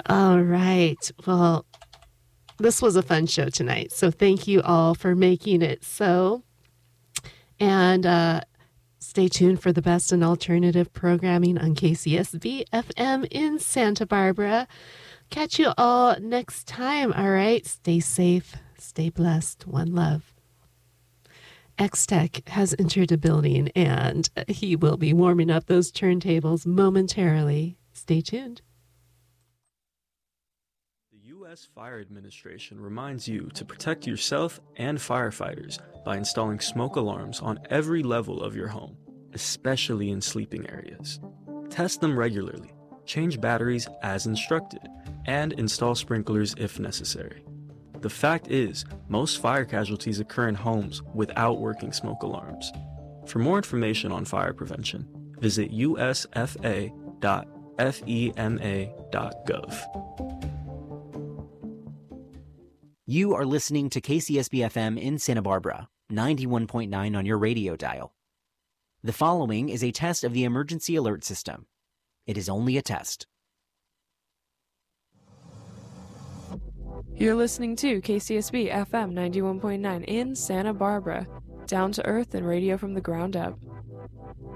All right. Well, this was a fun show tonight. So thank you all for making it so. And stay tuned for the best in alternative programming on KCSB FM in Santa Barbara. Catch you all next time. All right. Stay safe. Stay blessed. One love. X-Tech has entered the building, and he will be warming up those turntables momentarily. Stay tuned. The U.S. Fire Administration reminds you to protect yourself and firefighters by installing smoke alarms on every level of your home, especially in sleeping areas. Test them regularly, change batteries as instructed, and install sprinklers if necessary. The fact is, most fire casualties occur in homes without working smoke alarms. For more information on fire prevention, visit usfa.fema.gov. You are listening to KCSB FM in Santa Barbara, 91.9 on your radio dial. The following is a test of the emergency alert system. It is only a test. You're listening to KCSB FM 91.9 in Santa Barbara, down to earth and radio from the ground up.